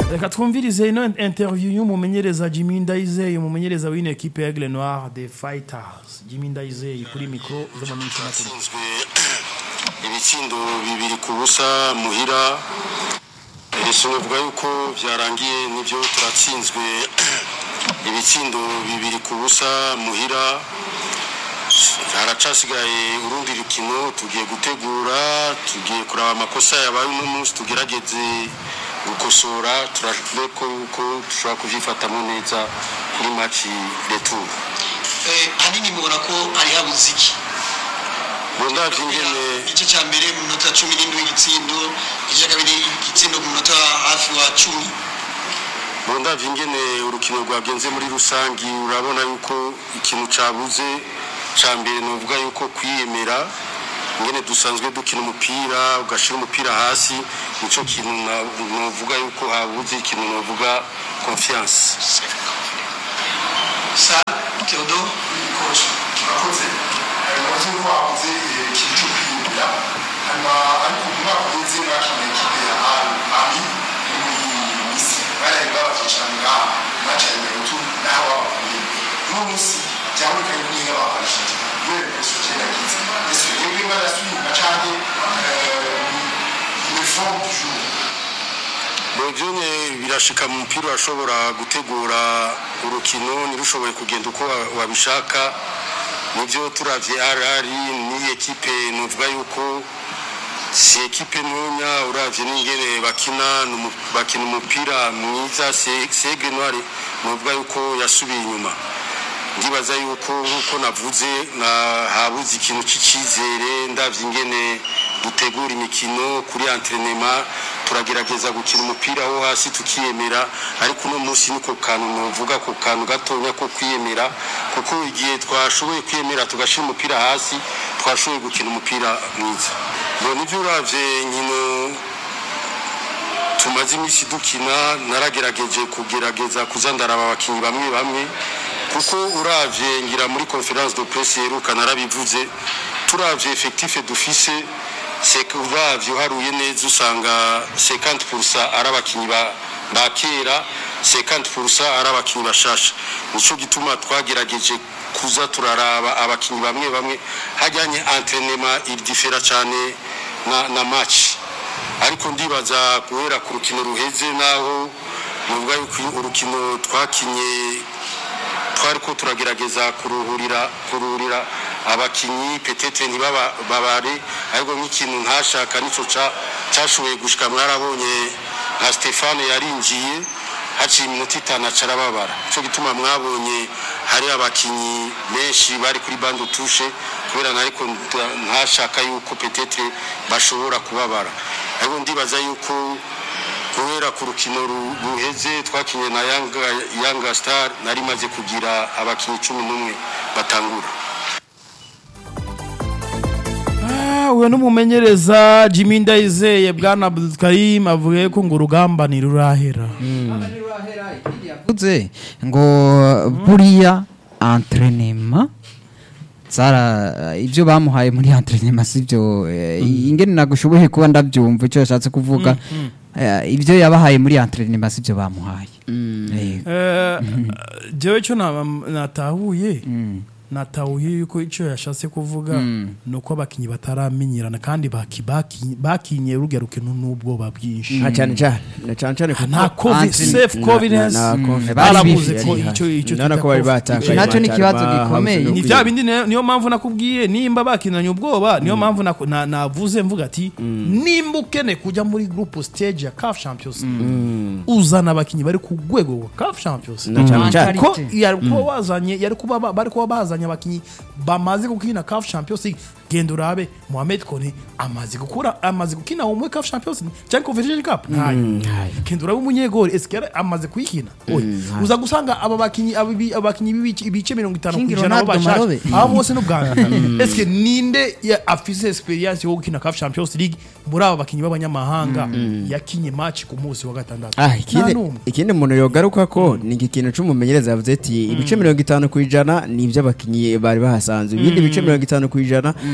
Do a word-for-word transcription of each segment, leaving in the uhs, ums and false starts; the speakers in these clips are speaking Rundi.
Reka twumvirize ino interview y'umumenyereza Jimmy Ndayizeye umumenyereza w'ine equipe ya Aigle Noir des Fighters. Jimmy Ndayizeye kuri micro zo mu minsi makuru. Ibitsindo bibiri ku busa muhira. Rishoboka yuko byarangiye nivyo turatsinzwe ibitsindo bibiri ku busa muhira. Haracasigaye urundi rukino tugiye gutegura tugiye kuraba amakosa yabaye uno munsi tugerageze gukosora turashobora ko dushobora kuvyifatamo neza kuri match retour. Eh hanini mubona ko ari habuze iki? Bonda vingene igice cya mbere mu minota cumi n'indwi igitsindo igice kabiri igitsindo mu minota hafi wa cumi. Bonda vingene urukino rwagenze muri rusangi urabona yuko ikintu cabuze cyambere novuga yuko kwiyemera ngene dusanzwe dukina umupira ugashira umupira hasi nico kintu novuga yuko habuze ikintu novuga confiance. Sa Theodo coach akoze akoze kwabuze ikintu kwiyemera hama ariko umwaka uzi mwakina ikipe ya Ami Misi bale babashanga bacha tu naho n'umunsi cyangwa kayinga babashije yeye suje yakize ese yeye bana suyi macanye le fond du jour. Bojone birashika mu mpira ashobora gutegura urukino nirushoboye kugenda uko wabishaka nivyo turavye arari ni equipe novuga yuko si equipe ntonya uravye n'ingene bakina bakina umupira mwiza c'est Aigle Noir novuga yuko yasubiye inyuma. Ndibaza yuko uko navuze na habuze ikintu cy'ikizere ndavye ingene dutegura imikino kuri entraînement turagerageza gukina umupira ho hasi tukiyemera ariko no munsi niko kantu novuga ko kantu gatonya ko kwiyemera kuko igihe twashoboye kwiyemera tugashira umupira hasi twashoboye gukina umupira mwiza. Bo nivyo uravye nkino tumaze imisi dukina naragerageje kugerageza kuzandaraba abakinyi bamwe bamwe kuko uravye ngira muri conference de presse yeruka narabivuze turavye effectif dufise c'est que uravye haruye neza usanga cinquante pour cent arabakinyi ba bakera cinquante pour cent arabakinyi bashasha nico gituma twagerageje kuza turaraba abakinyi bamwe bamwe hajyanye entraînement il diffère cyane na, na match ariko ndibaza guhera ku rukino ruheze naho nuvuga yuko urukino twakinye twariko turagerageza kuruhurira kuruhurira abakinyi petete ntibaba babare ariko nk'ikintu ntashaka nico ca cyashoboye gushika mwarabonye nka Stefano yarinjiye haci iminota itanu acarababara cyo gituma mwabonye hari abakinyi benshi bari kuri bande touche kubera nariko ntashaka yuko petete bashobora kubabara ariko ndibaza yuko kubera ku rukino ruheze twakinye na Yanga Yanga Star nari maze kugira abakinyi cumi n'umwe batangura. Ah we n'umumenyereza Jimmy Ndayizeye bwana Abdul Karim avuye ko ngo urugamba ni rurahera. Yavuze ngo buriya entraînement Sara ibyo bamuhaye muri entraînement sivyo ingene nagushoboye kuba ndabyumva icyo yashatse kuvuga ibyo yabahaye muri entraînement sivyo bamuhaye. Eh jewe cyo natahuye natahuye yuko icyo yashatse kuvuga nuko abakinyi bataramenyerana kandi baki bakinye urugero rukino n'ubwo babwinshi cyane cyane cyane cyane nta covid safe confidence barabuze ko icyo icyo nako bari bataka nacyo ni kibazo gikomeye ni bya bindi niyo mpamvu nakubwiye nimba bakinanye ubwoba niyo mpamvu navuze mvuga ati nimba ukene kujya muri group stage ya C A F Champions uzana abakinyi bari ku rwego rwa C A F Champions ko yari ko wazanye yari kuba bari kuba bazanye abakinyi bamaze gukina C A F Champions League genda urabe Mohamed Kone amaze gukura amaze gukina mu C A F Champions League cyangwa Confederation Cup ntayo genda urabe umunyegori eske amaze kuyikina uza gusanga aba bakinyi abakinyi bibice mirongo itanu kujana abo bashaka abo bose no bwanga eske ninde ya afise experience yo gukina C A F Champions League muri aba bakinyi b'abanyamahanga yakinye match ku munsi wa gatandatu. Ah ikindi ikindi umuntu yogaruka ko ni ikintu cy'umumenyereza yavuze ati ibice mirongo itanu kwijana ni iby'abakinyi bari bahasanzwe ibindi bice mirongo itanu kwijana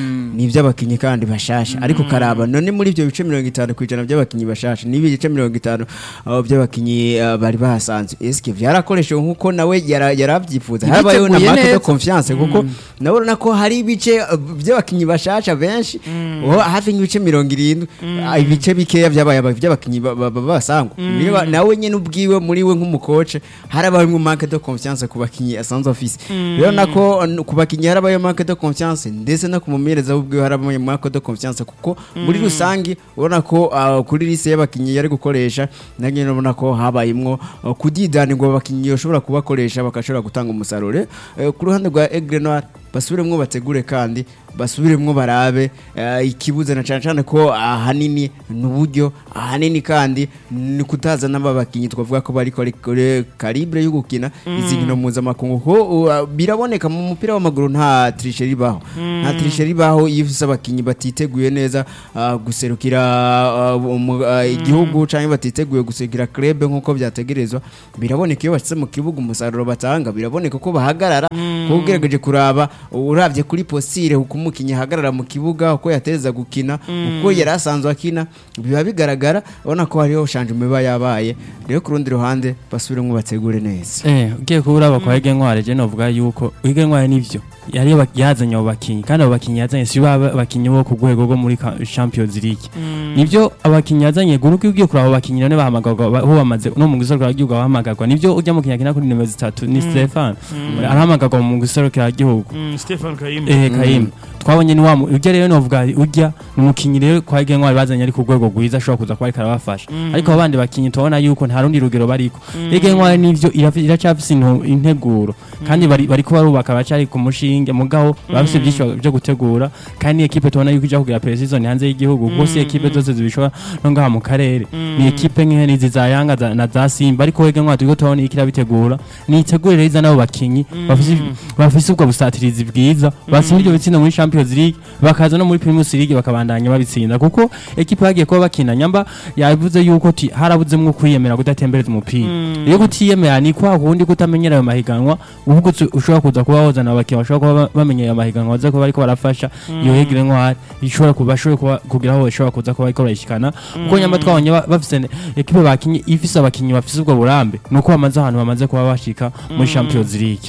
ni iby'abakinnyi kandi bashasha ariko karaba none muri ibyo bice mirongo itanu ku ijana by'abakinnyi bashasha n'ibi bice mirongo itanu uh, by'abakinnyi uh, bari bahasanzwe eske byarakoresheje nkuko nawe yara- yaravyifuza harabayeho na Biteguye marque de neza. confiance kuko nabona ko hari ibice uh, by'abakinnyi bashasha benshi oh, hafi nk'ibice mirongo irindwi ah, ibice bikeya byabaye aba- by'abakinnyi ba- ba- ba- basangwa Niba- nawe nyene ubwiwe muri we nk'umukoce harabayeho marque de confiance ku bakinnyi asanzwe afise rero nako n- ku bakinnyi harabayeho marque de confiance ndetse no kumumereza ubwiwe harabayeho marque de confiance kuko muri rusangi ubona ko uh, kuri liste y'abakinnyi yari gukoresha nange ubona ko habayimwo uh, kudidanirwa abakinnyi bashobora kubakoresha bakashobora gutanga umusaruro uh, ku ruhande rwa Aigle Noir basubiremwo bategure kandi basubiremwo barabe uh, ikibuze na cyane cyane ko ahanini n'uburyo ahanini kandi ni kutaza n'ababakinnyi twavuga ko bari kuri kuri calibre yo gukina izi nkino mpuzamakungu ko uh, biraboneka mu mupira w'amaguru nta tricherie baho nta tricherie baho iyo ufise abakinnyi batiteguye neza uh, guserukira uh, umu- uh, igihugu cyangwa batiteguye guserukira club nkuko byategerezwa biraboneka iyo bashyize mu kibuga umusaruro batanga biraboneka ko bahagarara ko ugerageje kuraba uravye kuri posture uko umukinnyi ahagarara mu kibuga uko yateza gukina uko yari asanzwe akina biba bigaragara ubona ko hariho changement iba yabaye rero ku rundi ruhande basubiremo bategure neza Eh, ugiye kuraba kwa Aigle Noir je novuga yuko Aigle Noir nivyo yari aba- yazanye abo bakinyi kandi abo bakinyi yazanye si ba bakinyi bo ku rwego rwo muri ka- Champions League nivyo abakinyi yazanye guruko ugiye kuraba abo bakinyi none bahamagarwa ba- ho bamaze no mu gisoro gihugu bahamagarwa nivyo ujya mu kinya kina kuri nimero zitatu ni Stefan arahamagarwa mu gisoro gihugu Mm, Stefan Kayimba eh Kayim twabonye ni wa mu- ujya rero novuga ujya ni umukinyi rero kwa Aigle Noir bazanye ari ku rwego rwiza ashobora kuza kuba ariko arabafasha ariko abandi bakinyi tubona yuko nta rundi rugero bariko Aigle Noir nivyo irafi- iracafise into- integuro kandi bari bariko barubaka bacari ku mushinge mugaho bafise byinshi byo gutegura kandi equipe tubona yuko ija kugira pre-season hanze y'igihugu gusa equipe zose zibishobora no ngaha mu karere ni equipe nk'ihene izi za Yanga za- na za Simba ariko Aigle Noir turiko tubona ikira bitegura ni itegurire riza nabo bakinyi bafise bafise ubwo busatirizi bwiza batsinda ibyo bitsinda muri Champions League bakaza no muri Premier League bakabandanya babitsinda kuko equipe yagiye kuba bakina nyamba yavuze yuko ti harabuzemwo kwiyemera kudatembereza umupira iyo kutiyemera ni kwa kundi kutamenyera ayo mahiganwa uvuga uti ushobora kuza kuba wozana abakinnyi bashobora kuba ba- bamenyera ayo mahiganwa baza kuba bariko barafasha iyo Aigle Noir ishobora kuba ashobora kuba kugira aho ishobora kuza kuba bariko barayishikana kuko nyamba twabonye ba- bafise ne- equipe bakinyi ifise abakinyi bafise ubwo burambe nuko bamaze ahantu bamaze kuba bashika muri Champions League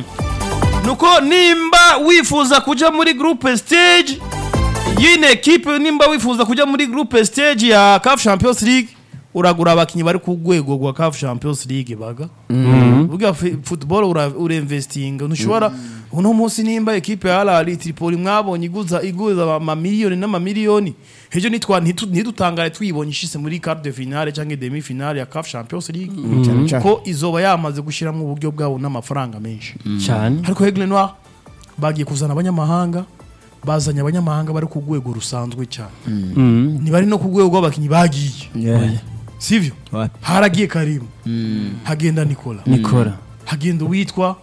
nuko nimba wifuza kuja muri groupe stage yine equipe nimba wifuza kuja muri groupe stage ya C A F Champions League uragura abakinyi bari ku rwego rwa C A F Champions League baga uvuga football ura urinvestinga ntushobora uno munsi nimba equipe ya Al Ahly Tripoli mwabonye iguza iguza ama miliyoni n'ama miliyoni hejo nitwa ntidutangare twibonye ishise muri quart de finale cyangwa demi finale ya C A F Champions League ko izoba yamaze gushira mu buryo bwabo n'amafaranga menshi cyane ariko Aigle Noir bagiye kuzana abanyamahanga bazanye abanyamahanga bari ku rwego rusanzwe cyane ntibari no ku rwego rw'abakinyi bagiye sivyo Wapi? haragiye Karim hagenda Nicola Nikora hagenda uwitwa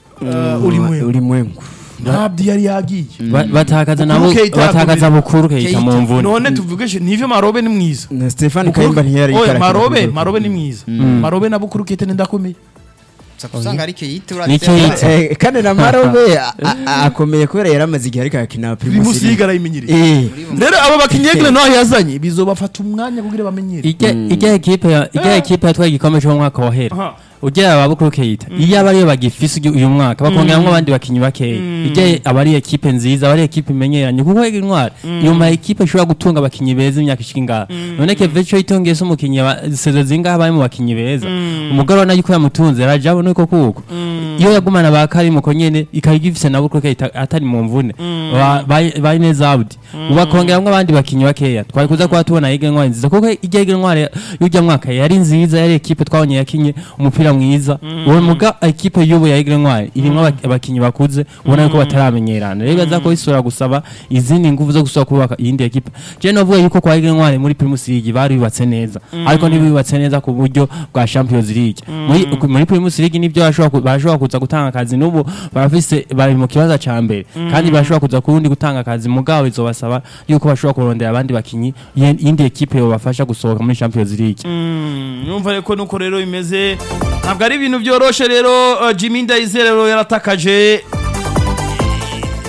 uh, urimwe urimwengu ntabwo yari yagiye Ba- batakaza nabo Bukuru Keita batakaza yakomeje. bukuru Keita mu mvune none tuvuge nivyo Marobe ni mwiza na Stefan Bukuru- Kayimba ntiyari Oya, ikarakira Marobe kugeza- Marobe ni mwiza Marobe na Bukuru Keita ndakomeye usanga ari Keita Ni Keita. Eh, kandi na Marobe a- a- akomeye kubera yaramaze igihe ariko akina Primus League. bimusiga arayimenyereye Eh, rero abo bakinyi Aigle Noir yazanye bizobafata umwanya kugira bamenyere ijya ijya equipe ya ijya equipe yatwaye igikombe cyo mu mwaka wahera Aha. ujya ababukuru Keita iyo abari bagifise uyu- uyu mwaka bakongeramwo abandi bakinyi bakeya ijya abari equipe nziza abari equipe imenyeranye kuko Aigle Noir iyo ma equipe ishobora gutunga abakinyi beza imyaka ishika ingaha none Kevecho itongeye so umukinyi wa sezo zingaha bari mu bakinyi beza umugabo ubona yuko yamutunze rajabo nuko kuko iyo yagumana ba Karim ko nyene ikayiga ifise na Bukuru Keita atari mu mvune Ba- ba- bari neza Abdi ubakongeramwo abandi bakinyi bakeya twari kuza kuba tubona Aigle Noir nziza kuko ijya Aigle Noir y'ujya mwaka yari nziza yari equipe twabonye yakinye umupira mwiza uwo muga equipe y'ubu ya Aigle Noir irimo abak- abakinyi bakuze ubona yuko bataramenyerana rero baza ko isura gusaba izindi nguvu zo gusaba kubaka iyindi equipe je novuga yuko kwa Aigle Noir muri Premier League bari yubatse neza ariko ntibibatse neza ku buryo bwa Champions League muri muri Premier League nibyo bashobora ku- bashobora kuza gutanga akazi n'ubu barafise bari mu kibazo ca mbere kandi bashobora kuza kurundi gutanga akazi mugabo bizobasaba yuko bashobora kurondera abandi bakinyi yen- iyindi equipe yo bafasha gusohoka muri Champions League numva reko nuko rero imeze ntabwo ari ibintu byoroshe rero uh, Jimmy Ndayizeye rero yaratakaje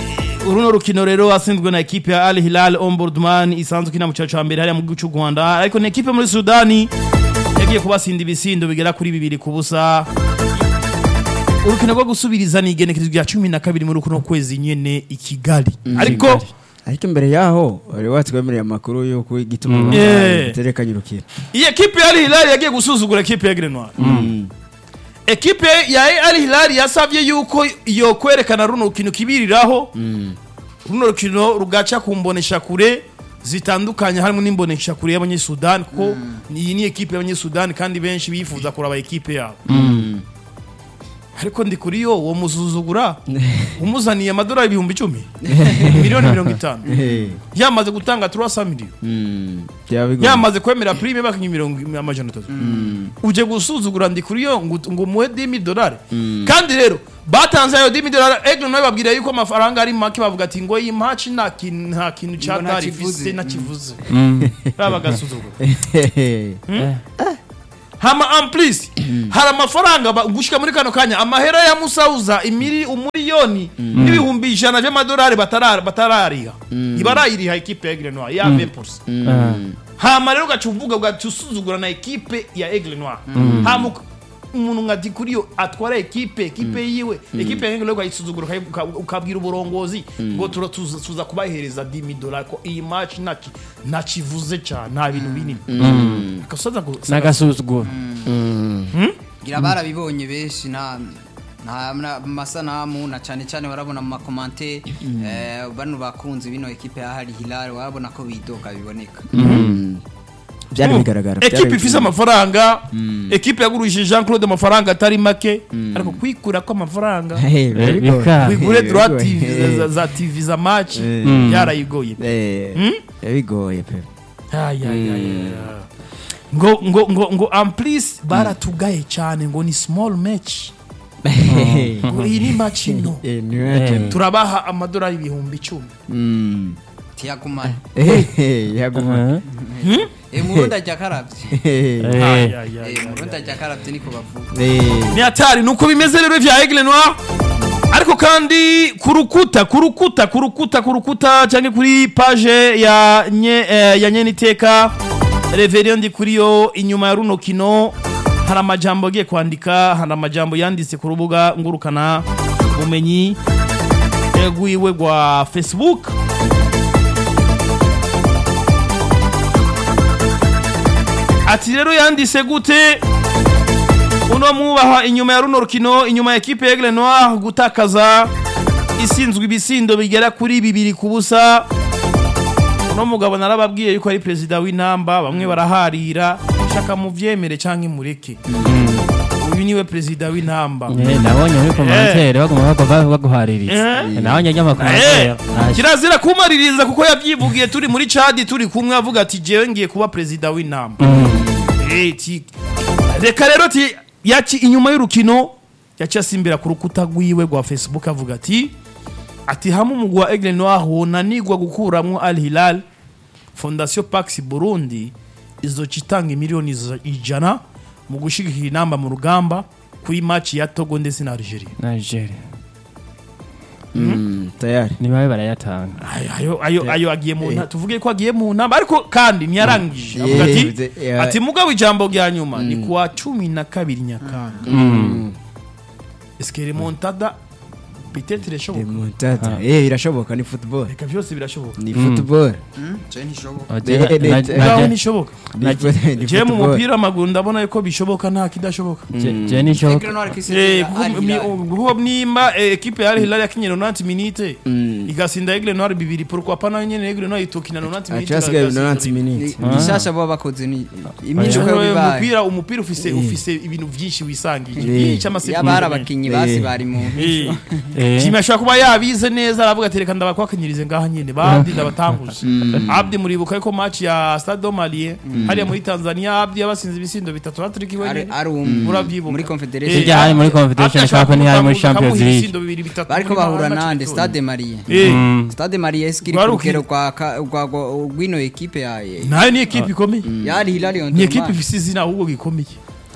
uruno rukino rero asinzwe na ekipe ya Al Hilal Ombudsman isanzwe kina mu cyacu mbere hariya mu gihugu cy'u Rwanda ariko ni ekipe muri Sudani yagiye kubasinda ibisindo bigera kuri bibiri ku busa. Urukino rwo gusubiriza ni igenekerezo rya cumi na kabiri muri kuno kwezi nyene i Kigali ariko ariko imbere yaho wari watwemereye amakuru yo ku gituma Yeah. terekanye urukino iyi ekipe ya Al Hilal yagiye gusuzugura ekipe ya Aigle Noir. Ekipe ya Al Hilal yasavye yuko iyo kwerekana runo rukino kibiriraho runo rukino rugaca kumbonesha kure zitandukanye harimo n'imbonesha kure y'abanyesudani kuko iyi ni ekipe y'abanyesudani kandi benshi bifuza kuraba ekipe yabo. Ariko ndi kuri yo uwo musuzugura umuzaniye amadolari ibihumbi icumi miliyoni mirongo itanu yamaze gutanga trois cents millions yamaze kwemera prime bakinyi mirongo amajana atatu uje gusuzugura ndi kuri yo ngo ngo muhe dix mille dollars kandi rero batanze ayo dix mille dollars Aigle Noir babwira yuko amafaranga ari make bavuga ati ngo iyi match nta kintu nta kintu cyatari fise na kivuze baba gasuzugura. Hama en plus hari amafaranga gushika muri kano kanya amahera ya Musauza imiri umuriyoni n'ibihumbi ijana by'amadolari batarara batarariha ibarayiriha ekipe ya Aigle Noir ya vingt pourcent. Hama rero gacuvuga ugatusuzugura na ekipe ya Aigle Noir. Hama umuntu ngati kuri yo atwara ekipe ekipe yiwe ekipe ya Aigle Noir yisuzugura ukabwira uburongozi ngo tuza kubahereza dix mille dollars ko iyi match naki nakivuze cyane nta bintu binini akasoza ngo nagasuzugura gira barabibonye benshi nta nta masanamu na cyane cyane barabona mu makomante eh bano bakunze bino ekipe ya Al Hilal wabona ko bidoka biboneka byari bigaragara ekipe ifise amafaranga ekipe yagurishije Jean Claude amafaranga atari make ariko kwikura ko amafaranga kwigure droit T V za T V za match yarayigoye eh yabigoye pe ay ay ay ngo ngo ngo ngo en plus baratugaye cyane ngo ni small match iyi ni match no turabaha amadolari ibihumbi icumi tiyagumana eh yagumana eh murunda jakaravye ay ay ay murunda jakaravye niko bavuga ni atari nuko bimeze rero vya Aigle Noir ariko kandi kurukuta kurukuta kurukuta kurukuta cyane kuri page ya nye eh, ya Nyeniteka Reverend ndi kuri yo inyuma ya runo kino hari amajambo agiye kwandika hari amajambo yanditse ku rubuga ngurukana umenyi egwiwe gwa Facebook. Ati rero yanditse gute uno mubaha inyuma ya runo rukino inyuma ya ekipe ya Aigle Noir gutakaza isinzwe ibisindo bigera kuri bibiri ku busa. Uno mugabo narababwiye yuko ari president w'intamba bamwe baraharira shaka mu vyemere canke mureke uyu niwe president w'intamba nabonye muri commentaire baguma baguhaririza nabonye nyamakomantere kirazira kumaririza kuko yavyivugiye turi muri Chad turi kumwe avuga ati jewe ngiye kuba president w'intamba. Eti reka rero ti yaci inyuma y'urukino yaci asimbira ku rukuta rwiwe rwa Facebook avuga ati ati hamu mugwa wa Aigle Noir wonanigwa gukuramwo Al Hilal Fondation Pax Burundi izocitanga miliyoni ijana mu gushigikira inamba mu rugamba kuri match ya Togo ndetse na Algeria. Nigeria mm tayari ni babe barayatanga ayo ayo ayo agiye mu nta tuvuge ko agiye mu namba ariko kandi ntiyarangije avuga ati ati mugabo ijambo rya nyuma ni kuwa cumi na kabiri Nyakanga. Est-ce remontada peut-être irashoboka remontada eh irashoboka ni football reka byose birashoboka ni football je ntishoboka naho nishoboka je mu mupira w'amaguru ndabona yuko bishoboka nta kidashoboka je nishoboka eh kuko nimba equipe ya Al Hilal yakinye ninety minutes igasinda Aigle Noir bibiri pourquoi pas nayo nyene Aigle Noir itokina ninety minutes achasigaye ninety minutes bishasha bo bakoze ni imico ko bibaye umupira umupira ufise ufise ibintu byinshi wisangije yica amasekunde yabara abakinyi basi bari mu kimashaka kuba yabize neza aravuga ati reka ndabakwakanyirize ngaha nyene babdi ndabatanguze abdi muribuka yuko match ya Stade Malien hariya muri Tanzania abdi yabasinze ibisindo bitatu hatriki wenyene murabyibuka muri Confederation ijya hari muri Confederation Cup ni hari muri Champions League bariko bahura nande Stade Malien Stade Malien skiri kukero kwa kwa gwino equipe ya nayo ni equipe ikomeye ya Al Hilal ni equipe ifise izina ahubwo gikomeye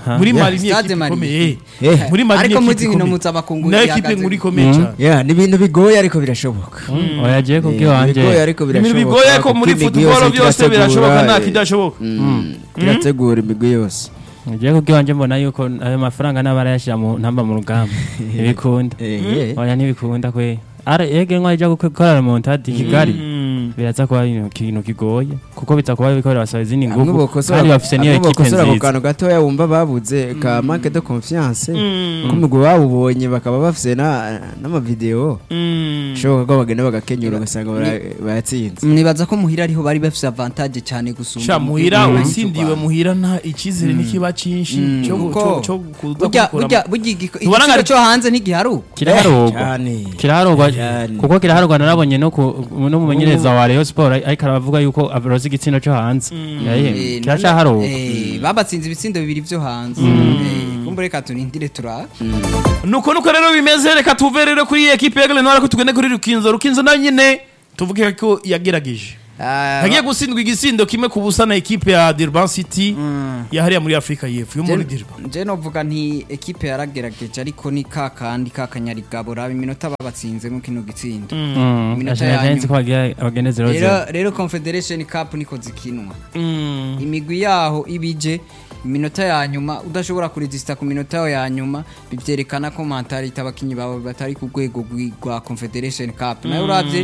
muri Yeah. Mali ni Stade ekipe Mali. ikomeye Eh. muri Mali ni Ariko muzi ekipe ibintu ikomeye mpuzamakungu nayo ekipe ihagaze. nkuru ikomeye cyane Yeah, ni ibintu bigoye ariko birashoboka oya je kubwi Eh, wanje bigoye ariko ibintu birashoboka bigoye ko muri kuko imigwi football yose byose kirategura, birashoboka nta eh, kidashoboka mm, kirategura imigwi yose je kubwi wanje mbona yuko ayo mafaranga n'abarayashira mu ntamba mu rugamba ibikunda Eh, eh. oya ntibikunda kwe ara yege nkwa ija gukora remontade Kigali biraza kuba ikintu kigoye kuko bita kuba bikorera basaba izindi Amwe ngufu bokosora- kandi bafise niyo amwe ekipe bokosora ako nziza kantu gatoya wumva babuze ka manque de confiance ko umugwi bawubonye bakaba bafise na- n'amavideo bishoboka ko bagenda bagakenyura ugasanga bara- bayatsinze mwibaza ko muhira ariho bari bafise avantage cyane gusumba sha muhira umugwi utsindiwe w'u Rwanda. muhira nta icyizere n'ikiba cyinshi cyo Kuko cyo kuza burya gukura burya burya igiko- Ntubona igiciro nka- cyo hanze ntigiharuka kiraharogwa cyane kiraharogwa Cyane. kuko kiraharogwa narabonye no ku no mu menyereza wa Rayon Sport ariko aravuga yuko abarozi igitsina cyo hanze yaye Eh, kiracaharogwa eh, babatsinze ibitsindo bibiri byo hanze Eh, kumbe reka tunindire tura nuko nuko rero bimeze reka tuve rero kuri iyi ekipe ya Grenouille ko tugende kuri Rukinzo Rukinzo nayo nyine tuvuge ko yagerageje Ah, hagiye gutsindwa igisindo kimwe ku busa na ekipe ya Durban City yahariya muri Afrika y'Epfo yo muri Durban je novuga nti ekipe yaragerageje ariko ni kakandi kakanyarigabo raba iminota babatsinze mu kino gitsindo Iminota ya ashaka ko nyuma. bagiye abagene zero rero zero rero Confederation Cup niko zikinwa Mm. imigwi yaho ibije iminota ya nyuma udashobora kuregisita ku minota yaho ya nyuma bivyerekana ko mentality abakinyi bawe batari ku rwego rwi- rwa Confederation Cup nayo uravye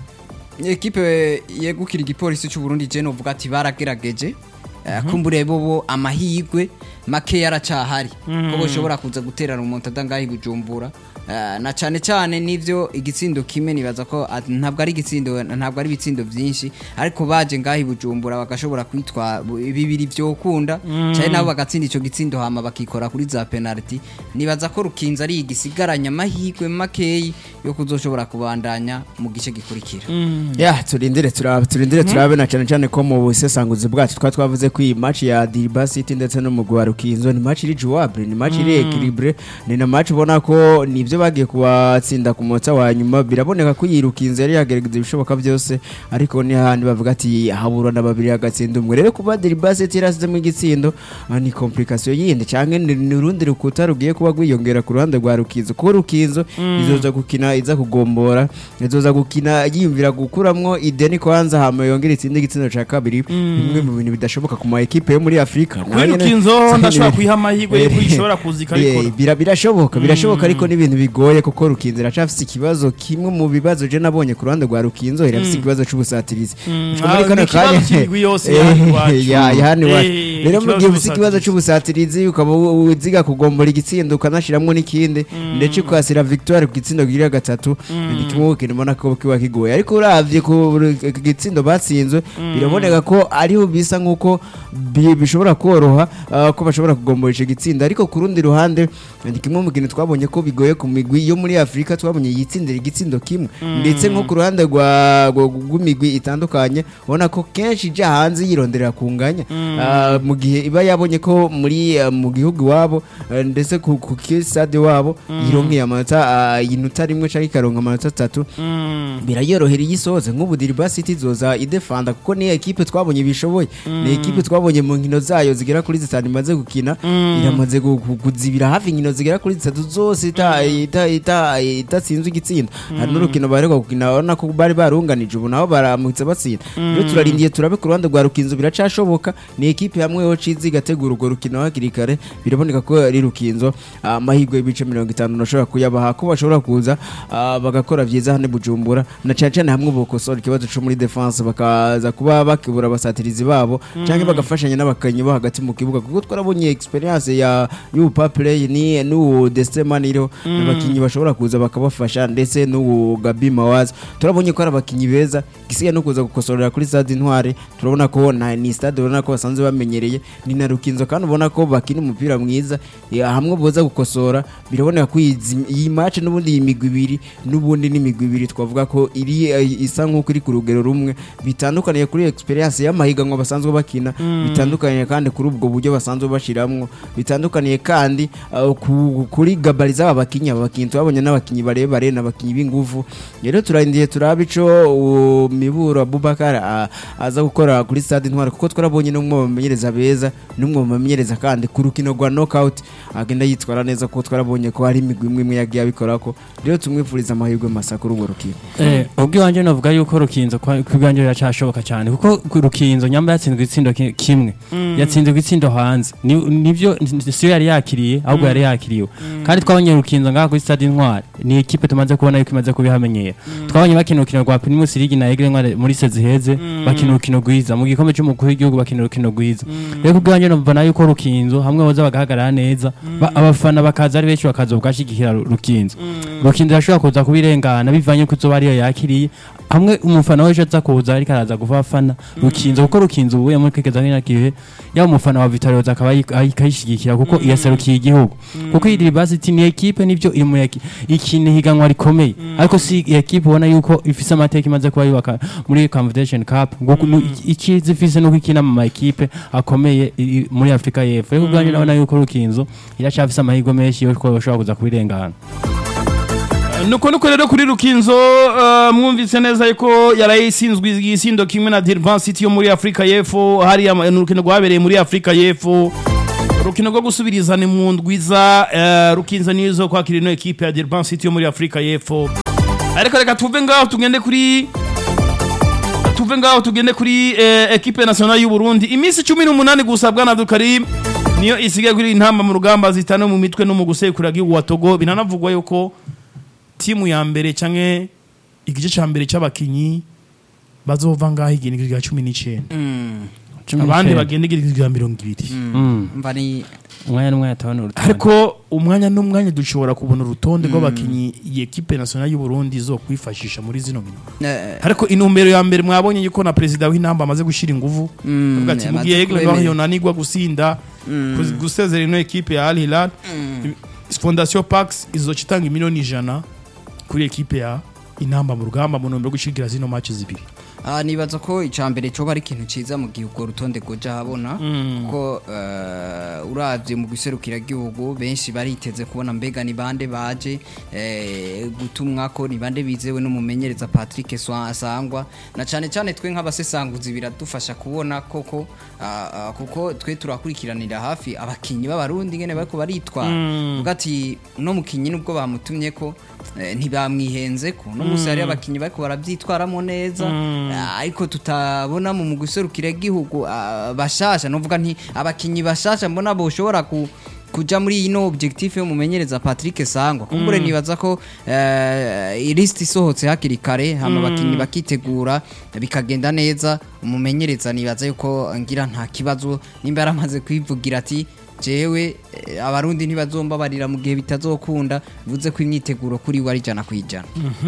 ekipe yegukira igipolisi cy'u Burundi je novuga ati baragerageje Eh, kumbure bobo amahirwe make yaracahari ko boshobora kuza guterana umuntu adangaye Bujumbura Eh, na cyane cyane nivyo igitsindo kimwe nibaza ko at- ntabwo ari igitsindo ntabwo ari ibitsindo byinshi ariko baje ngahi Bujumbura bagashobora kwitwa bu- bibiri byo kunda cyane nabo bagatsinda ico gitsindo hama bakikora kuri za penalty nibaza ko Rukinza ari igisigaranya amahirwe makeyi yo kuzoshobora kubandanya mu gice gikurikira ya turindire turabe turindire turabe na cyane cyane ko mu busesanguzi bwacu twa twavuze ko iyi match ya Durban City ndetse no mu gwa Rukinzo ni match iri jouable ni match iri equilibre ni na match ubona ko nivyo bagiye kubatsinda ku munota wa nyuma biraboneka ko iyi Rukinzo yari yagerageza ibishoboka byose ariko ni handi bavuga ati habura na babiri agatsinda umwe rero kuba Durban City yarasize mu gitsindo ah, ni complication yindi cyangwa ni ni urundi rukuta rugiye kuba gwiyongera ku ruhande rwa Rukinzo ko Rukinzo izoza gukina iza kugombora izoza gukina yimvira gukuramwo ideni kwanza hama yongera itsinde igitsindo ca kabiri bimwe mu bintu bidashoboka ku ma equipe yo muri Afrika kuri Rukinzo ndashobora kwiha amahirwe yuko ishobora kuzika Eh, ariko bira- birashoboka birashoboka ariko n'ibintu bigoye kuko Rukinzo iracafise ikibazo kimwe mu bibazo je nabonye ku ruhande rwa Rukinzo irafise ikibazo c'ubusatirizi Ico muri Ah, kano ni ikibazo kanya- cy'imigwi yose Eh, yani iwacu. ya yani Eh, iwacu. rero mu ikibazo gihe ufise ikibazo c'ubusatirizi. c'ubusatirizi ukaba u- uziga kugombora igitsindo ukanashiramwo n'ikindi ndetse ukasira victoire ku gitsindo gira gatatu ni kimwe mu kintu mbona ko kiba kigoye ariko uravye ku ku gitsindo batsinzwe biraboneka ko ariho bisa nk'uko bi- bishobora koroha ah, ko bashobora kugombora ico gitsinda ariko ku rundi ruhande ni kimwe mu kintu twabonye ko bigoye ku migwi yo muri Afrika twabonye yitsindira igitsindo kimwe ndetse nko ku ruhande rwa rwa- rw'imigwi itandukanye ubona ko kenshi ija hanze yironderera kunganya Ah, mu gihe iba yabonye ko muri ah, mu gihugu wabo ndetse ku ku stade wabo yironkeye amanota ah, inota rimwe canke ikaronka amanota atatu birayorohera iyisoze nk'ubu Durban City zoza idefanda kuko ni equipe twabonye bishoboye ni equipe twabonye mu nkino zayo zigera kuri zitanu imaze gukina iramaze gu- gu- kuzibira hafi inkino zigera kuri zitatu zose ita ita ita itatsinzwe igitsinda hari n'urukino baheruka gukina urabona ko bari barunganije ubu nabo baramutse batsinda rero turarindiye turabe ku ruhande rwa Rukinzo biracashoboka ni equipe hamwe yo cizi igategura urwo rukino hakiri kare biraboneka ko ari Rukinzo amahirwe y'ibice mirongo itanu nashobora kuyabaha ko bashobora kuza ah, bagakora vyiza hane Bujumbura na cyane cyane hamwe bokosora ikibazo cyo muri defense bakaza kuba bakibura abasatirizi babo canke bagafashanya n'abakanyi bo hagati mu kibuga kuko twarabonye experience ya y'upa play ni n'uwo Destemani iriho n'abakinyi bashobora kuza bakabafasha ndetse n'uwo Gabi Mawaza turabonye ko ari abakinyi beza gisigaye no kuza gukosorera kuri stade Intwari turabona ko na ni stade ubona ko basanzwe bamenyereye ni na Rukinzo kandi ubona ko bakina umupira mwiza ya, hamwe boza gukosora biraboneka ko izi- iyi match n'ubundi iyi migwi ibiri n'ubundi n'imigwi ibiri twavuga ko iri eh, isa nk'uko iri ku rugero rumwe bitandukaniye kuri experience y'amahiganwa basanzwe bakina bitandukaniye kandi kuri ubwo buryo basanzwe bashiramwo bitandukaniye kandi uh, ku- kuri gabari z'aba bakinya abakinyi twabonye n'abakinyi barebare n'abakinyi b'inguvu rero turandiye turabe ico Miburo Abubakar a- aza gukora kuri stade Intwari kuko twarabonye no mu bamenyereza beza n'umwe mu bamenyereza kandi ku rukino rwa knockout agenda yitwara neza kuko twarabonye ko hari imigwi imwe imwe yagiye abikorako rero tumwifuriza amahirwe masa kuri urwo rukino Eh, ubwo wanje novuga yuko rukinzo kwiganje yacashoboka cyane kuko rukinzo nyamba yatsinzwe itsindo ki- kimwe yatsinzwe itsindo hanze Ni- nivyo siyo yari yakiriye ahubwo yari yakiriwe kandi twabonye rukinzo ngaha kuri stade Intwari ni equipe tumaze kubona yuko imaze kubihamenyera twabonye bakina urukino rwa Primus League na Aigle Ntwari muri sezi heze bakina urukino rwiza mu gikombe cy'umukuru w'igihugu bakina urukino rwiza rero ubwo wanje numva yuko rukinzo hamwe boza bagahagarara neza ba- abafana bakaza ari benshi bakaza bugashigikira Ru- rukinzo rukinzo yashobora kuza kubirengana bivanye ko zo bariyo yakiriye hamwe umufana wese aza kuza ariko araza gufafana rukinzo kuko rukinzo ubuye muri kwigeza nk'inakihe ya umufana wa Vitalio akaba ayikayishigikira kuko iyaserukiye igihugu kuko iyi University ni equipe nivyo iri mu yaki- ikine higanwa rikomeye ariko si equipe ubona yuko ifise amateka imaze kuba yubaka muri Confederation Cup ngo ikizi ifise no kwikina mu ma equipe akomeye i- i- muri Afrika y'Epfo rero ubwanjye nabona yuko rukinzo iracafise amahirwe menshi yo ko bashobora kuza kubirengana nuko nuko rero kuri rukinzo uh, mwumvise neza yuko yarayisinzwe igisindo kimwe na Durban City yo muri Afrika y'Epfo hari urukino rwabereye muri Afrika y'Epfo urukino rwo gusubirizana mu ndwiza uh, rukinzo nizo kwakira ino equipe ya Durban City yo muri Afrika y'Epfo ariko reka tuve ngaho tugende kuri tuve ngaho tugende kuri uh, equipe nationale y'u Burundi iminsi cumi n'umunani gusa bwana Abdul Karim niyo isigaye kuri intamba mu rugamba zitano mu mitwe no mu gusekura gihugu wa Togo binanavugwa yuko timu ya mbere canke igice ca mbere c'abakinyi bazova ngaho iginigirwa rya cumi n'icenda abandi bagenda igirigirwa rya mirongo ibiri mva ni umwanya n'umwanya atabona urutonde ariko umwanya n'umwanya dushobora kubona urutonde rw'abakinyi iyi equipe nationale y'u Burundi zo kwifashisha muri zino nkino eh, ariko intumbero ya mbere mwabonye yuko na president w'intamba amaze gushira inguvu avuga ati amaze mugiye kwemera. baho yonanirwa gusinda kuzi- gusezera ino equipe ya Al Hilal Fondation Pax izocitanga imiliyoni ijana kuri equipe ya intamba mu rugamba mu ntumbero yo gushigira zino match zibiri ah, nibaza ko icambere cyo bari ikintu ciza mu gihe ubwo rutonde goja habona ko uh, uravye mu guserukira gihugu benshi bariteze kubona mbega ni bande baje eh, gutumwa ko ni bande bizewe n'umumenyereza Patrick Swa- Sangwa na cane cane twe nk'abasesanguzi biradufasha kubona koko ah, ah, kuko twe turakurikiranira hafi abakinyi b'abarundi ngene bariko baritwara uvuga ati no mukinyi nubwo bamutumye ko eh, ntibamwihenze ko no musi hari abakinyi bariko baravyitwaramo neza ah, ariko tutabona mu guserukira gihugu ah, bashasha novuga nti abakinyi bashasha mbona boshobora ku kuja muri ino objectif yo mumenyereza Patrick Sangwa kumbure nibaza ko eh, list isohotse hakiri kare hama abakinyi bakitegura bikagenda neza umumenyereza nibaza yuko ngira nta kibazo nimba yaramaze kwivugira ati jewe eh, abarundi ntibazomba barira mu gihe bitazokunda bivuze ko imyiteguro kuri we ari jana kwijana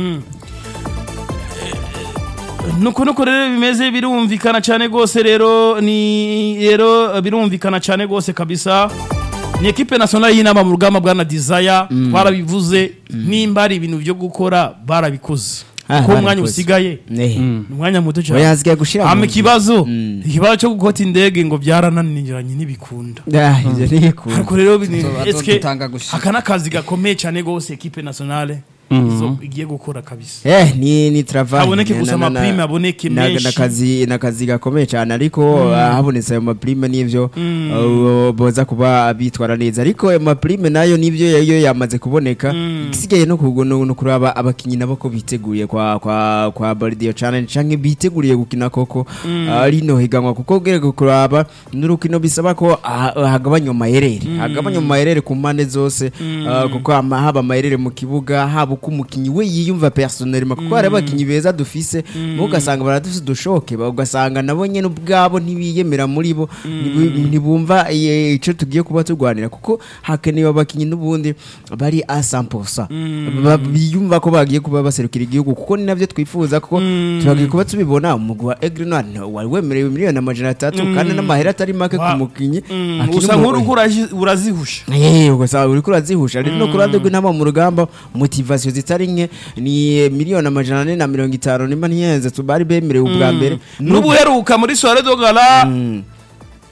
nuko nuko rero bimeze birumvikana cyane gose rero ni rero birumvikana cyane gose kabisa ni equipe nationale y'inama mu rugamba bwana Desire twarabivuze nimba ari ibintu byo gukora barabikoze Ah, ko umwanya barabikoze. usigaye Eh. ni umwanya muto cyane oya zigiye gushira hama mu- ikibazo Mm. ikibazo cyo gukota indege ngo byarananiranye n'ibikunda Ah, ivyo ni cool. ariko rero bini- Tuzoba eske dutanga gushika. aka n'akazi gakomeye cyane gose equipe nationale izo igiye gukora kabisa Eh, ni ni travail. Haboneke Na- gusa na- na- amaprime, haboneke na- menshi. nakazi nakazi gakomeye cyane ariko ah, habonetse ayo maprime nivyo uh, boza kuba bitwara neza ariko ayo maprime nayo nivyo yo yamaze kuboneka igisigaye no kugo no no kuraba abakinyi nabo ko biteguriye kwa kwa kwa Bardio Challenge canke biteguriye gukina koko ah, rino higanwa kuko gerego kuraba n'urukino bisaba ko ah, hagabanywa mayerere hagabanywa mayerere ku mpande zose ah, kuko ama- haba mayerere mu kibuga haba uko umukinyi we yiyumva personnellement kuko hari abakinyi beza dufise bo ugasanga baradufise dushoke ugasanga nabo nyene ubwabo ntibiyemera muri bo ntibu- ntibumva eh, ico tugiye kuba turwanira kuko hakenewe abakinyi n'ubundi bari a cent pour cent Ba- biyumva ko bagiye kuba baserukira igihugu kuko ni navyo twifuza kuko turagiye kuba tubibona umugwi wa Aigle Noir wari wemerewe miliyoni amajana atatu kandi n'amahera atari make ku Wa- mukinyi Mm, akiri usa mu- nk'uriko uraji- urazihusha Eh, ugasanga uriko urazihusha rero no kurande rw'intama mu rugamba motivation zitari nke ni miliyoni amajana ane na mirongo itanu nimba ntiyenze tubari bemerewe ubwa mbere n'ubuheruka muri soirée de gala Mm.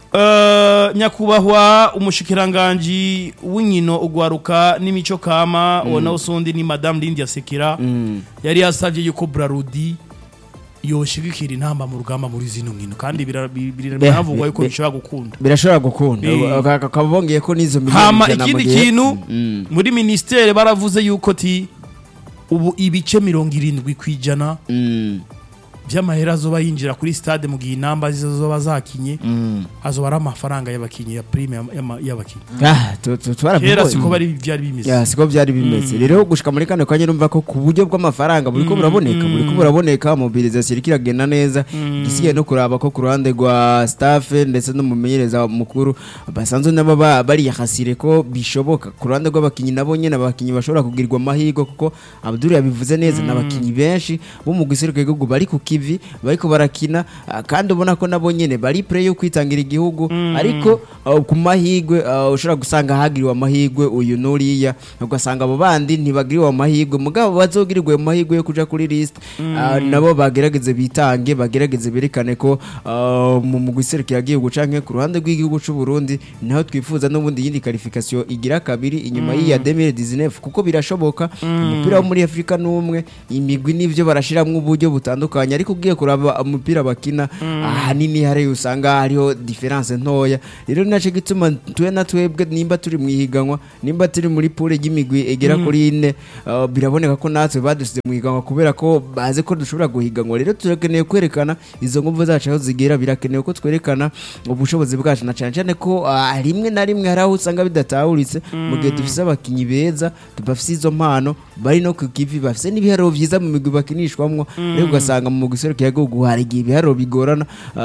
Uh, nyakubahwa umushikiranganji w'inkino ugwaruka n'imico kama mm. ona usundi ni Madame Lindia Sekira mm. yari yasavye yuko Brarudi yoshigikira intamba mu rugamba muri zino nkino kandi biravugwa yuko bishobora gukunda birashobora gukunda akabongeye ko nizo miliyoni hama ikindi kintu mm. muri ministere baravuze yuko ti ubu ibice mirongo irindwi kwijana mm. vy'amahera azoba yinjira kuri stade mu gihe inamba zizoba zakinye mm. azoba ari amafaranga y'abakinyi ya prime y'abakinyi ah twaravuga siko bari vyari bimeze ya siko vyari bimeze mm. rero gushika muri kane kwanye numva ko ku buryo bw'amafaranga buriko buraboneka mm. buriko buraboneka mobilisation irikiragenda neza mm. gisigaye no kuraba ko ku ruhande rwa staff ndetse no mumenyereza mukuru basanzwe nabo bari yahasire ko bishoboka ku ruhande rw'abakinyi nabo nyene abakinyi bashobora kugirwa amahigo kuko Abdul yabivuze neza mm. n'abakinyi benshi bo mu giseruke gihugu bari ku kivi bariko barakina kandi ubona ko nabo nyene bari play yo kwitangira igihugu mm. ariko uh, ku mahigwe uh, ushobora gusanga hagiriwe amahigwe uyu nuriya ugasanga abo bandi ntibagiriwe amahigwe mugabo bazogirirwe amahigwe yo kuja kuri list mm. uh, nabo bagerageze bitange bagerageze berekane ko uh, mu mugiserukira igihugu canke ku ruhande rw'igihugu c'u Burundi naho twifuza n'ubundi yindi qualification igira kabiri inyuma mm. y'iya deux mille dix-neuf kuko birashoboka umupira mm. wo muri Afrika n'umwe imigwi n'ivyo barashiramwe uburyo butandukanye ariko ugiye kuraba umupira bakina mm. ahanini hari usanga hariho difference ntoya rero nace gituma twe na twebwe nimba turi mwihiganwa nimba turi muri pool y'imigwi egera mm. kuri ine uh, biraboneka ko natwe badusize mwihiganwa kubera ko baze ko dushobora guhiganwa rero turakeneye kwerekana izo nguvu zacu aho zigera birakenewe ko twerekana ubushobozi bwacu na cyane cyane ko uh, rimwe na rimwe hari aho usanga bidatahuritse mm. mu gihe dufise abakinyi beza tubafise izo mpano bari no kukivi bafise n'ibiharo vyiza mu migwi bakinishwamwo mm. rero ugasanga mu giseruko yago hari ibiharo bigorana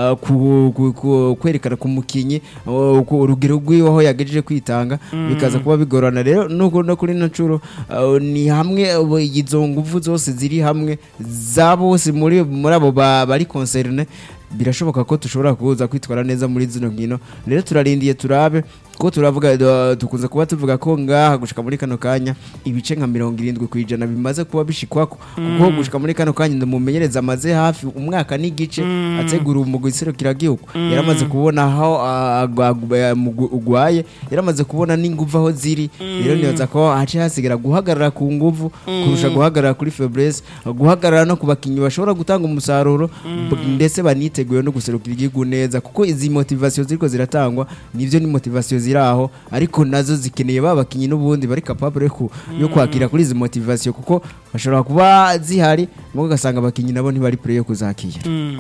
uh, kwerekana ku mukinyi uh, urugero rw'iho yagejeje kwitanga mm. bikaza kuba bigorana rero nuko no kuri nacuro uh, ni hamwe izo nguvu zose ziri hamwe za bose muri muri abo bari concerne birashoboka ko tushobora kuza kwitwara neza muri zino nkino rero turarindiye turabe ko turavuga tukunze kuba tuvuga ko ngaha gushika muri kano kanya ibice nka mirongo irindwi kwijana bimaze kuba bishikwako kuko gushika muri kano kanya ndamumenyereza amaze hafi umwaka n'igice mm. ategura umugwisiro kiragihugu mm. yaramaze kubona aho ugwaye yaramaze kubona n'inguvu aho ziri rero mm. niyoza ko hace hasigara guhagarara ku nguvu mm. kurusha guhagarara kuri faiblesse guhagarara no kubakinyi bashobora gutanga umusaruro mm. ndetse baniteguye no guserukira igihugu neza kuko izi motivation ziriko ziratangwa nivyo ni motivation ziraho ariko nazo zikeneye babakinyi n'ubundi bari capable ku yo kwakira kuri izi motivation kuko bashobora kuba zihari mugo gasanga abakinyi nabo ntibari play yo kuzakira mm.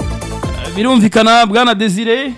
birumvikana bwana Desire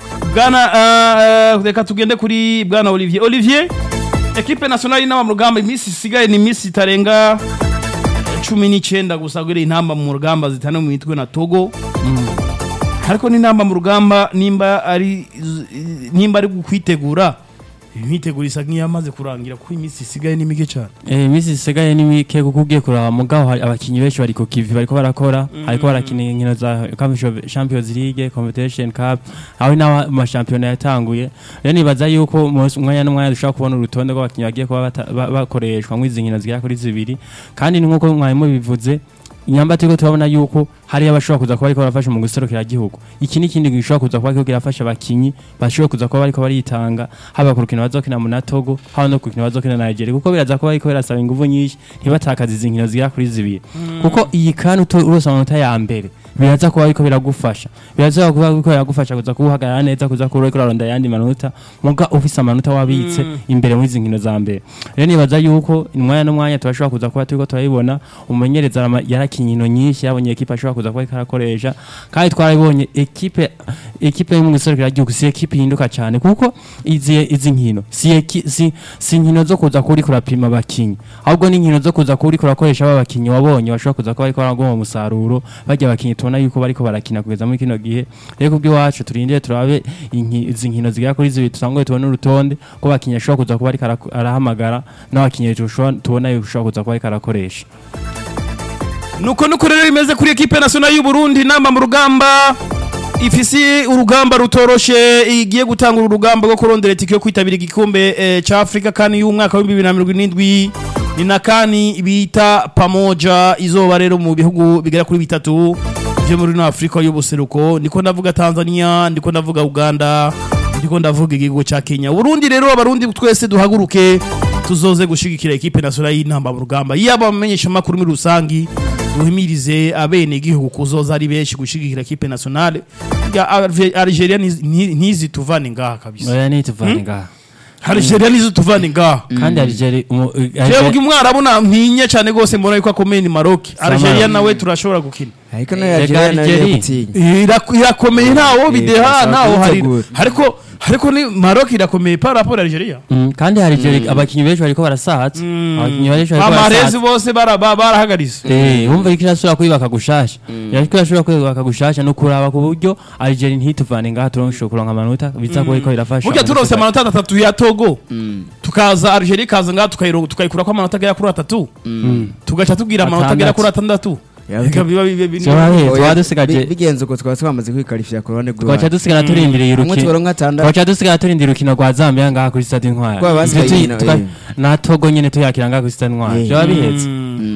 bwana uh, reka uh, tugende kuri bwana Olivier Olivier equipe nationale n'aba mu rugamba imisi sigaye ni imisi tarenga cumi n'icenda gusa gure intamba mu rugamba zitane mu mitwe na Togo mm. ariko ni namba mu rugamba nimba ari nimba ari kwitegura imyiteguro isa nk'iyamaze kurangira ko imisi isigaye ni mike cyane eh imisi isigaye ni mike kuko ugiye kuraba mugaho abakinyi benshi bari ko kivi bariko barakora mm. ariko barakina inkino za Champions League Competition Cup aho na ma championnat yatanguye rero nibaza yuko umwanya n'umwanya dushaka kubona urutonde rw'abakinyi bagiye kuba bakoreshwa mu izinkino zigera kuri zibiri kandi nkuko mwarimu bivuze inyamba tiko turabona yuko hari abashobora kuza kuba ariko barafasha mu guserukira igihugu iki ni kindi gishobora kuza kuba ariko kirafasha abakinyi bashobora kuza kuba ariko baritanga haba ku rukino bazokina mu Togo haba no ku rukino bazokina na Nigeria kuko biraza kuba ariko birasaba inguvu nyinshi ntibatakaza izinkino zigira kuri zibiri mm. kuko iyi kanu urose amanota ya mbere biraza kuba ariko biragufasha biraza kuba ariko biragufasha kuza kuhagarara neza kuza kuba ariko ronda yandi manota muga office amanota wabitse mm. imbere mu izinkino za mbere rero nibaza yuko inwanya n'umwanya tubashobora kuza kuba turiko turayibona umenyereza yarakinyino nyinshi yabonye equipe ashobora kuza kuba ikarakoresha kandi twarabonye equipe equipe yo mu giserukira igihugu si equipe hinduka cyane kuko izi izi nkino si si si nkino zo kuza kuri kurapima abakinyi ahubwo ni nkino zo kuza kuri kurakoresha abakinyi wabonye bashobora kuza kuba ariko baragoma umusaruro bajya abakinyi tubona yuko bariko barakina kugeza muri kino gihe rero kubwi wacu turindire turabe izi nkino zigera kuri zibiri tusangoye tubona urutonde ko bakinyi ashobora kuza kuba ariko arahamagara n'abakinyi tubona yuko ashobora kuza kuba ariko arakoresha nuko nuko rero imeze kuri equipe nationale y'u Burundi namba mu rugamba ifisi urugamba rutoroshe igiye gutanga urugamba rwo kurondera itike yo kwitabira igikombe e, cha Afrika kandi y'umwaka wa bibiri na mirongo irindwi ni nakani bita pamoja izoba rero mu bihugu bigera kuri bitatu byo muri Afrika y'ubuseruko niko ndavuga Tanzania ndiko ndavuga Uganda ndiko ndavuga igihugu ca Kenya. Burundi rero abarundi twese duhaguruke tuzoze gushigikira equipe nationale y'intamba mu rugamba. Yaba bamenyesha makuru muri rusangi duhimirize abene igihugu kuzoza ari benshi gushigikira equipe nationale. Ya Algeria ntizi tuvane ngaha kabisa. oya ni tuvane ngaha Algeria nizo tuvane ngaha. kandi Algeria Jewe mwarabu na ntinye cyane gose mbona yuko akomeye ni Maroc. Algeria nawe turashobora gukina. ariko no Algeria nayo gutinya irakomeye ntawo bideha ntawo hari ariko ariko ni Maroc irakomeye par rapport à Algeria. kandi Algeria abakinyi benshi bariko barasaza abakinyi benshi bariko Amarezi barasaza bose barahagaritse. eh umva ikirasura kwibaka gushasha yariko yashobora kwibaka gushasha no kuraba ku buryo Algeria ntituvane ngaha turonshobora kuronka amanota biza ko iko irafasha burya turonse amanota atatu ya Togo tukaza Algeria kaza ngaha tukayiro tukayikura ko amanota agera kuri atatu tugaca tubwira amanota agera kuri atandatu. bigenze uko twaba twamaze kwikarifya ku ruhande rw'u twaca dusigara turindiriye urukino twaca dusigara turindiriye urukino rwa Zambia ngaha kuri Stade Intwari na Togo nyene tuyakira ngaha kuri Stade Intwari byaba bihetse